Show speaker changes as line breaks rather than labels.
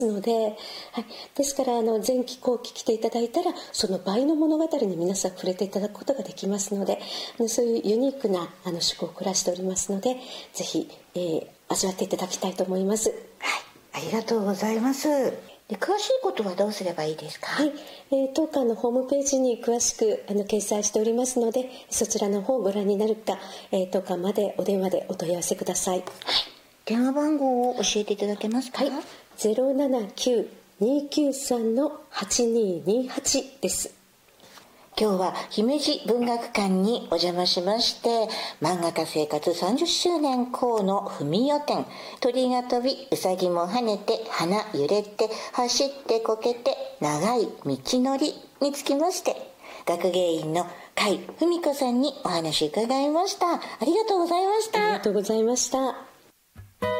ので、はい、ですから前期後期来ていただいたらその倍の物語に皆さん触れていただくことができますので、そういうユニークな趣向を凝らしておりますので、ぜひ、味わっていただきたいと思います。
はい、ありがとうございます。で、詳しいことはどうすればいいですか？
はい、当館のホームページに詳しく掲載しておりますので、そちらの方をご覧になるか、当館までお電話でお問い合わせください。はい、
電話番号を教えていただけますか？
はい、079-293-8228です。
今日は姫路文学館にお邪魔しまして、漫画家生活30周年河野文代展、鳥が飛びうさぎも跳ねて花揺れて走ってこけて長い道のりにつきまして、学芸員の甲斐文子さんにお話伺いました。ありがとうございました。
ありがとうございました。